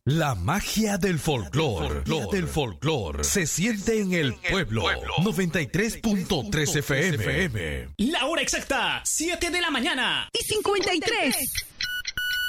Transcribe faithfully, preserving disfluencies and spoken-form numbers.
La magia del folclor, del folclor, se siente en el pueblo. noventa y tres punto tres F M. La hora exacta, siete de la mañana y cincuenta y tres.